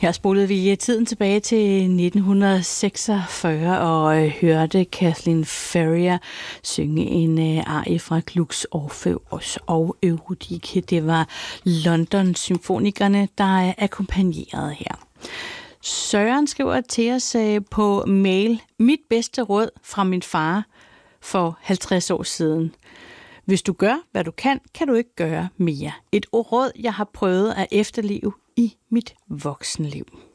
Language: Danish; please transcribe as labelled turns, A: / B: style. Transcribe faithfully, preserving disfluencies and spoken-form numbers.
A: Her spolede vi tiden tilbage til nitten seksogfyrre og hørte Kathleen Ferrier synge en arie fra Glucks Orfeus og Eurydike. Det var London Symfonikerne, der akkompagnerede her. Søren skriver til os på mail: mit bedste råd fra min far for halvtreds år siden. Hvis du gør, hvad du kan, kan du ikke gøre mere. Et råd, jeg har prøvet at efterleve i mit voksenliv.